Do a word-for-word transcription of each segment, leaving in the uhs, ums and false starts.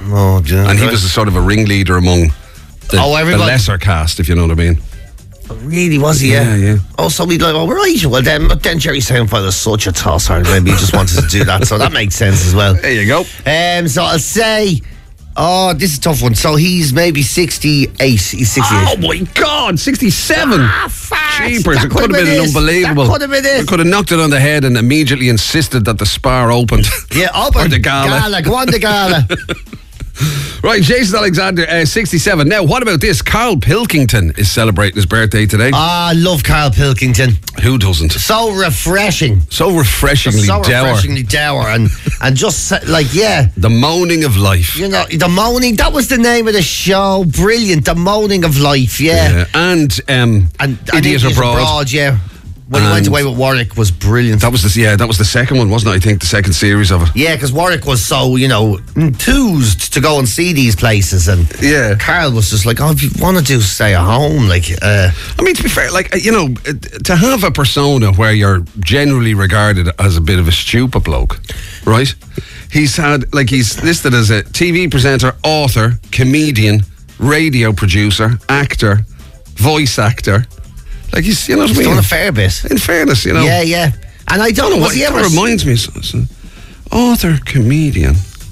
Oh, yeah, and he right. was a sort of a ringleader among the, Oh, the everybody- lesser cast, if you know what I mean. Really, was he? Yeah, Yeah, yeah. Oh, so we'd like, oh, right. Well, then, but then Jerry Seinfeld is such a tosser. Maybe he just wanted to do that, so that makes sense as well. There you go. Um, so I'll say, oh, this is a tough one. So he's maybe sixty-eight. He's sixty-eight. Oh my God, sixty-seven. Ah, farts. Jeepers, That it could have been it. unbelievable. That could have been it. It could have knocked it on the head and immediately insisted that the Spar opened. Yeah, open. Or the gala. Gala, go on the gala. Right, Jason Alexander, uh, sixty-seven. Now, what about this? Carl Pilkington is celebrating his birthday today. Ah, I love Carl Pilkington. Who doesn't? So refreshing. So refreshingly So dour. refreshingly dour. And, and just uh, like, yeah. The moaning of life. You know, the moaning, that was the name of the show. Brilliant. The moaning of life, yeah. Yeah. And, um, And, and Idiot Abroad. yeah. When he went And- away with Warwick was brilliant. That was the, yeah, that was the second one, wasn't it? I think the second series of it. Yeah, because Warwick was so, you know, enthused to go and see these places. And Yeah. Carl was just like, oh, if you want to do, stay at home. Like, uh, I mean, to be fair, like, uh, you know, uh, to have a persona where you're generally regarded as a bit of a stupid bloke, right? He's had, like, he's listed as a T V presenter, author, comedian, radio producer, actor, voice actor. Like, he's, you know what I he's mean? done a fair bit. In fairness, you know. Yeah, yeah. And I don't know, What was he that ever... reminds me, so, so, author, comedian,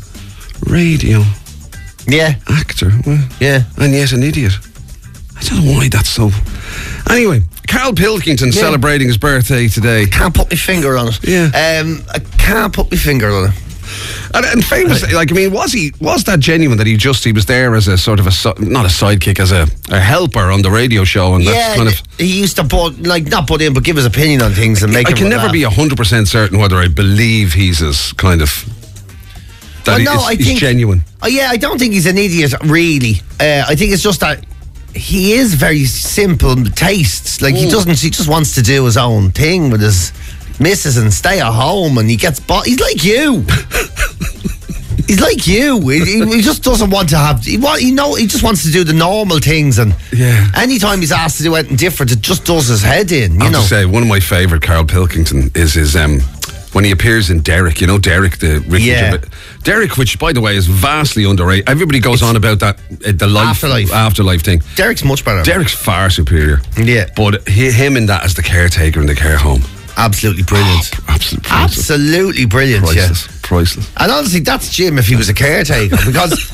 radio, Yeah, actor, well, yeah. and yet an idiot. I don't know why that's so. Anyway, Carl Pilkington Yeah. celebrating his birthday today. Can't put my finger on it. Yeah. Um, I can't put my finger on it. And, and famous, like, I mean, was he, was that genuine that he just, he was there as a sort of a, si- not a sidekick, as a, a helper on the radio show, and Yeah, that's kind of. he used to put, like, not put in, but give his opinion on things and make I them can never laugh. be one hundred percent certain whether I believe he's as kind of. That Well, he- no, it's- I he's think- genuine. Oh, yeah, I don't think he's an idiot, really. Uh, I think it's just that he is very simple tastes. Like, he doesn't, he just wants to do his own thing with his missus and stay at home, and he gets bought. He's like you. He's like you. He, he- he just doesn't want to have. He want, you know, he just wants to do the normal things, and Yeah. anytime he's asked to do anything different, it just does his head in. You I have know. to say, one of my favourite Carl Pilkington is his um, when he appears in Derek. You know, Derek, the Ricky Yeah. Gervais- Derek, which by the way is vastly underrated. Everybody goes on about that uh, the life Afterlife. afterlife thing. Derek's much better. Derek's far superior. Yeah. but he, him in that as the caretaker in the care home, Absolutely brilliant. absolute priceless. Absolutely brilliant. priceless, Yeah. priceless. And honestly, that's Jim if he was a caretaker, because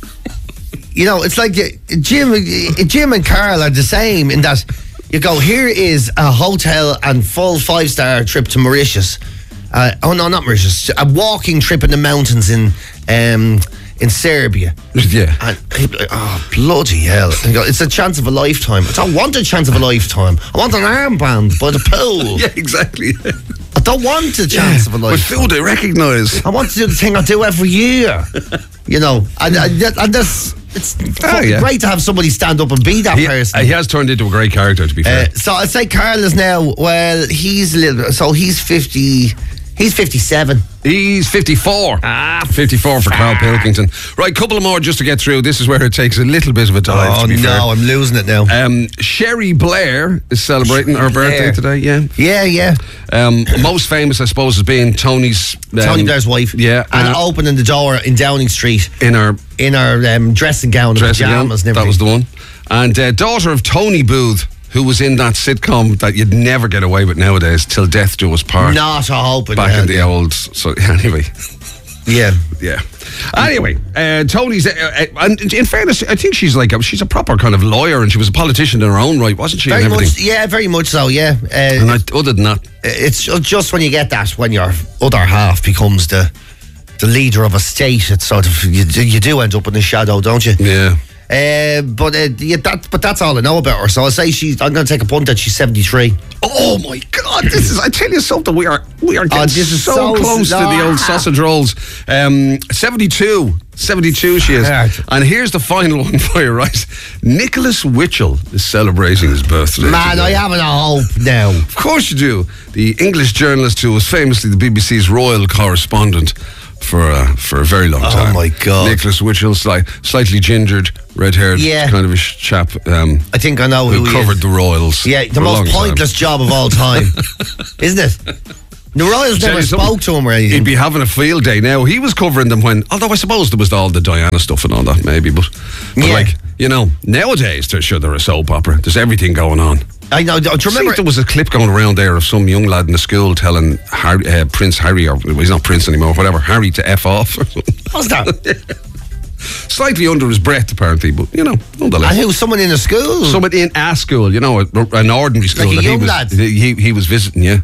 you know it's like uh, Jim. uh, Jim and Carl are the same in that you go, here is a hotel and full five star trip to Mauritius. Uh, oh no, not Mauritius. A walking trip in the mountains in um, in Serbia. Yeah. And he'd be like, oh, bloody hell. And you go, it's a chance of a lifetime. I don't want a chance of a lifetime. I want an armband by the pool. Yeah, exactly. I don't want a chance of a But lifetime. food I recognise. I want to do the thing I do every year. You know, and, and, and that's, it's fucking yeah. great to have somebody stand up and be that He, person. uh, he has turned into a great character, to be fair. Uh, so I'd say Carl is now, well, he's a little, so he's fifty, he's fifty-seven. He's fifty-four. Ah, fifty-four for Carl Pilkington. Right, couple of more just to get through. This is where it takes a little bit of a dive, Oh to be no, fair. I'm losing it now. Um, Sherry Blair is celebrating her birthday Blair. today, yeah. yeah, yeah. Um, most famous, I suppose, as being Tony's... Um, Tony Blair's wife. Yeah. And uh, opening the door in Downing Street in her in her um, dressing gown and dressing gown. pajamas and That everything. was the one. And uh, daughter of Tony Booth, who was in that sitcom that you'd never get away with nowadays, Till Death Do Us Part. Not a hope in Back hell, in the yeah. old... So, anyway... Yeah. Yeah. Anyway, uh, Tony's. Uh, uh, and in fairness, I think she's like a, she's a proper kind of lawyer, and she was a politician in her own right, wasn't she? Very and everything. much, yeah, very much so, yeah. Uh, And I, other than that, it's ju- just when you get that, when your other half becomes the the leader of a state, it's sort of, you, do- you do end up in the shadow, don't you? yeah. Uh, but uh, yeah, that, but that's all I know about her. So I'll say she's. I'm going to take a punt that she's seventy-three. Oh my God! This is. I tell you something. We are. We are getting Oh, this is so, so close to the old ah. sausage rolls. Um, seventy-two. seventy-two. She is. Hard. And here's the final one for you, right? Nicholas Witchell is celebrating his birthday. Man, today. I haven't a hope now. Of course you do. The English journalist who was famously the B B C's royal correspondent for uh, for a very long time. Oh, my God. Nicholas Witchell, sli- slightly gingered, red-haired Yeah. kind of a sh- chap um, I think I know who who he covered is. the royals. Yeah, the for a long most time. pointless job of all time, isn't it? The Royals Tell never you something, spoke to him or anything. He'd be having a field day now. He was covering them when, although I suppose there was all the Diana stuff and all that, maybe, but, but Yeah. like, you know, nowadays, they're sure they're a soap opera. There's everything going on. I know. Do you I think remember? there was a clip going around there of some young lad in the school telling Harry, uh, Prince Harry, or well, he's not Prince anymore, whatever, Harry to F off or something. What's that? Slightly under his breath, apparently, but, you know, nonetheless. And who? Someone in a school? Someone in a school, you know, a, an ordinary school. Like a that young he was, lad? He, he was visiting, yeah.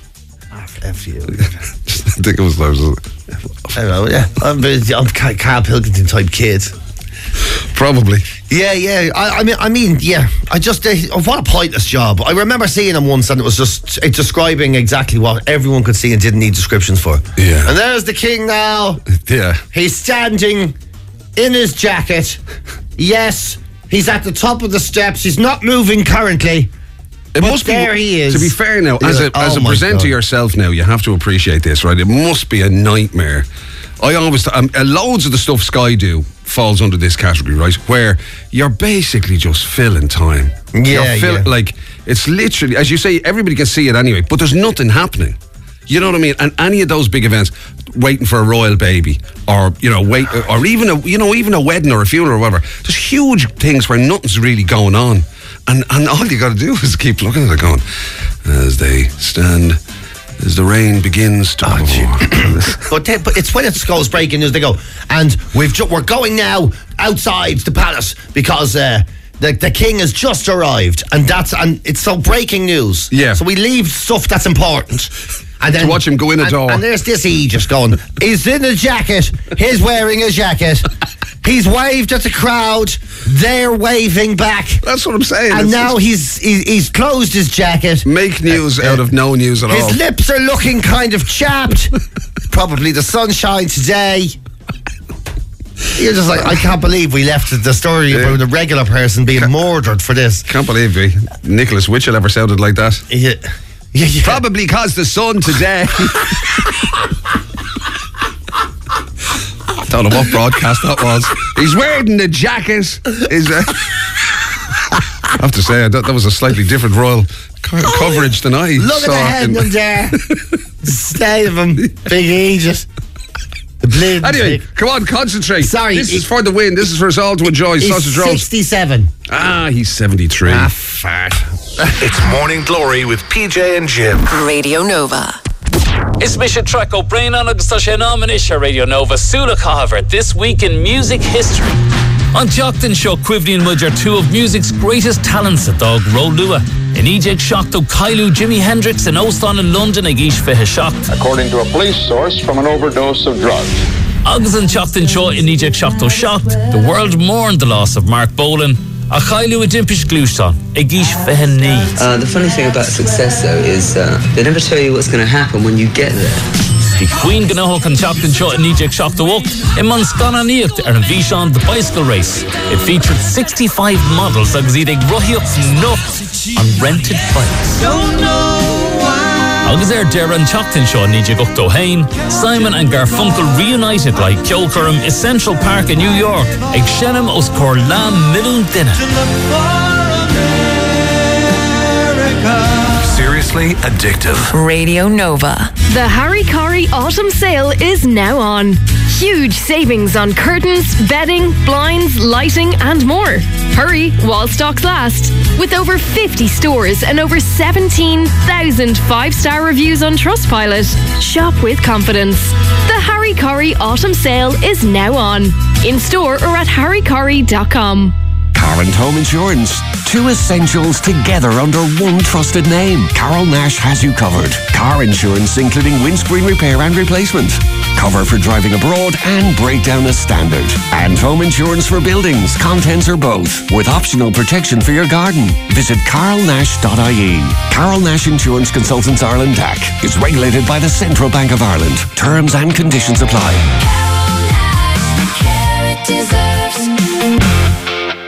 F you. I think it was those. I don't know, yeah. I'm, I'm Carl Pilkington type kid. Probably. Yeah, yeah. I, I mean, I mean, yeah. I just uh, what a pointless job. I remember seeing him once, and it was just it describing exactly what everyone could see and didn't need descriptions for. Yeah. And there's the king now. Yeah. He's standing in his jacket. Yes, he's at the top of the steps. He's not moving currently. It But must be, there he is. To be fair now, as Yeah. a, as Oh a my presenter God. yourself now, you have to appreciate this, right? It must be a nightmare. I always, um, uh, loads of the stuff Sky do falls under this category, right? Where you're basically just filling time. Yeah, You're fill- yeah. Like, it's literally, as you say, everybody can see it anyway, but there's nothing happening. You know what I mean? And any of those big events, waiting for a royal baby, or you know, wait, or even a you know, even a wedding or a funeral or whatever. There's huge things where nothing's really going on, and and all you got to do is keep looking at it, going as they stand, as the rain begins to. Oh, But, they, but it's when it goes breaking news. They go, and we've ju- we're going now outside the palace because uh, the the king has just arrived, and that's and it's so breaking news. Yeah. So we leave stuff that's important. And then, To watch him go in a and, door. And there's this E just going, he's in a jacket, he's wearing a jacket, he's waved at the crowd, they're waving back. That's what I'm saying. And It's now just he's, he's he's closed his jacket. make news out of no news at all. His lips are looking kind of chapped. Probably the sunshine today. You're just like, I can't believe we left the story Yeah. about a regular person being murdered for this. Can't believe we, Nicholas Witchell ever sounded like that. Yeah. Yeah, yeah. Probably cause the sun today. Don't know what broadcast that was. He's wearing the jacket. Is uh, I have to say that, that was a slightly different royal co- coverage than I Look saw. at the in- head of there. Stay of him. Big Egypt. The bleeding Anyway, stick. come on, concentrate. Sorry, this it- is for the win. This is for us all to enjoy. He's Sausage rolls. sixty-seven. Ah, he's seventy-three. Ah, fart. It's Morning Glory with P J and Jim. Radio Nova. Is mission track o brain on agus tá sé nomination Radio Nova Sula Carver this week in music history. On Teachtain Show Quivnian Mudger, two of music's greatest talents at Dog Rolua. In Ejek Shockto Kailu Jimi Hendrix in Ostan in London Agish Fehe Shocked. according to a police source, from an overdose of drugs. Agus in Teachtain Show in Ejek Shockto Shocked, the world mourned the loss of Mark Bolan. A Kailu Adimpish Gluston Agish Fehe Ni. Uh, the funny thing about success, though, is uh, they never tell you what's going to happen when you get there. The Queen Ganaho can Teachtain Show in Ejek Shockto Walk in Monskana Niecht er an Vishon the bicycle race. It featured sixty-five models agus idig rohi up nuts on rented bikes. Agus er Darren Teachtain Show in Ejek Uachto Hain, Simon and Garfunkel reunited like Kyokurum Essential Park in New York. Ag Shenham os Corlam Middle Dinner. Seriously addictive. Radio Nova. The Harry Corey Autumn Sale is now on. Huge savings on curtains, bedding, blinds, lighting and more. Hurry while stocks last. With over fifty stores and over seventeen thousand five-star reviews on Trustpilot. Shop with confidence. The Harry Corey Autumn Sale is now on. In store or at harry corey dot com. Car and home insurance. Two essentials together under one trusted name. Carol Nash has you covered. Car insurance including windscreen repair and replacement. Cover for driving abroad and breakdown as standard. And home insurance for buildings, contents or both. With optional protection for your garden. Visit carol nash dot I E. Carol Nash Insurance Consultants Ireland D A C is regulated by the Central Bank of Ireland. Terms and conditions apply. The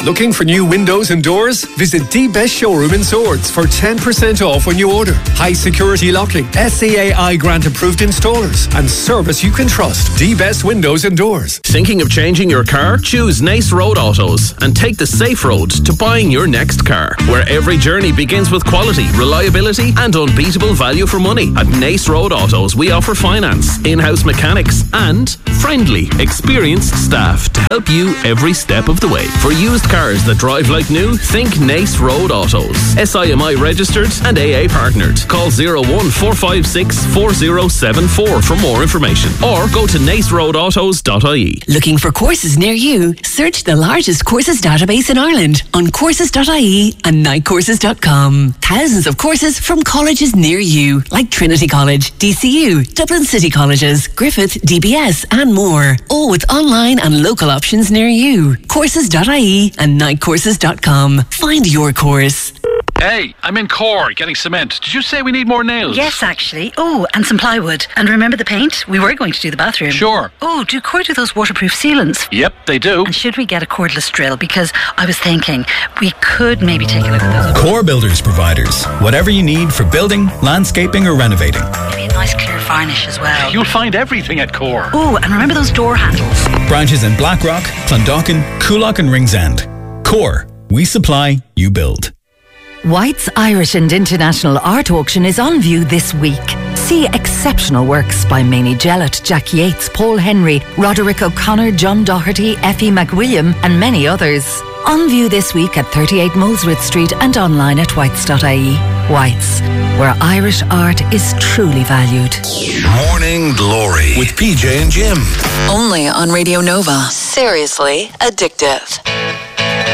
Looking for new windows and doors? Visit D Best Showroom in Swords for ten percent off when you order. High security locking, S C A I grant approved installers, and service you can trust. D Best Windows and Doors. Thinking of changing your car? Choose Nace Road Autos and take the safe road to buying your next car, where every journey begins with quality, reliability and unbeatable value for money. At Nace Road Autos, we offer finance, in-house mechanics and friendly, experienced staff to help you every step of the way. For used cars that drive like new, think Nace Road Autos. S I M I registered and A A partnered. Call zero one four five six four zero seven four for more information, or go to nace road autos dot I E. Looking for courses near you? Search the largest courses database in Ireland on courses dot I E and night courses dot com. Thousands of courses from colleges near you, like Trinity College, D C U, Dublin City Colleges, Griffith, D B S and more. All with online and local options near you. courses dot I E and night courses dot com. Find your course. Hey, I'm in Core getting cement. Did you say we need more nails? Yes, actually. Oh, and some plywood. And remember the paint? We were going to do the bathroom. Sure. Oh, do Core do those waterproof sealants? Yep, they do. And should we get a cordless drill? Because I was thinking we could maybe take a look at those. Core Builders Providers. Whatever you need for building, landscaping or renovating. Maybe a nice clear varnish as well. You'll find everything at Core. Oh, and remember those door handles? Branches in Blackrock, Clondalkin, Coolock and Ringsend. Core. We supply, you build. White's Irish and International Art Auction is on view this week. See exceptional works by Mamie Jellett, Jack Yates, Paul Henry, Roderick O'Connor, John Doherty, Effie McWilliam and many others. On view this week at thirty-eight Molesworth Street and online at whites dot I E. Whites, where Irish art is truly valued. Morning Glory with P J and Jim. Only on Radio Nova. Seriously addictive.